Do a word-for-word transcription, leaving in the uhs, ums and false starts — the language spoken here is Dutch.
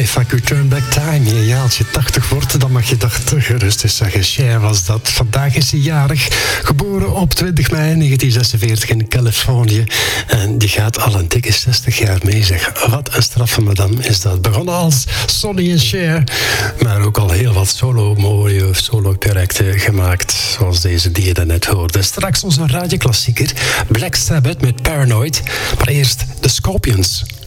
If I could turn back time. Ja, als je tachtig wordt, dan mag je dat gerust eens zeggen. Cher was dat. Vandaag is hij jarig. Geboren op twintig mei negentien zesenveertig in Californië. En die gaat al een dikke zestig jaar mee, zeg. Wat een straffe madame is dat. Begonnen als Sonny en Cher. Maar ook al heel wat solo mooie solo-projecten gemaakt. Zoals deze die je daarnet hoorde. Straks onze radioklassieker Black Sabbath met Paranoid. Maar eerst de Scorpions.